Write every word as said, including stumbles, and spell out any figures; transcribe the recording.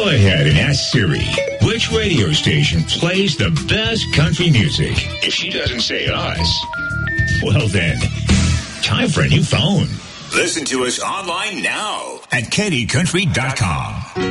Go ahead and ask Siri, which radio station plays the best country music? If she doesn't say us, well then, time for a new phone. Listen to us online now at K D country dot com.